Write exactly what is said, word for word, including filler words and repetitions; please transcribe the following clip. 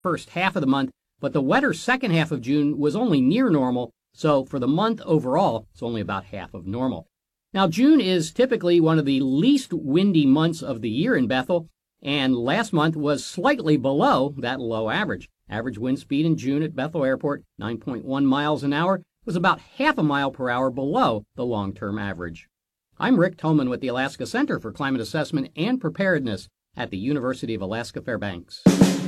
first half of the month, but the wetter second half of June was only near normal, so for the month overall, it's only about half of normal. Now, June is typically one of the least windy months of the year in Bethel, and last month was slightly below that low average. Average wind speed in June at Bethel Airport, nine point one miles an hour, was about half a mile per hour below the long-term average. I'm Rick Tolman with the Alaska Center for Climate Assessment and Preparedness at the University of Alaska Fairbanks.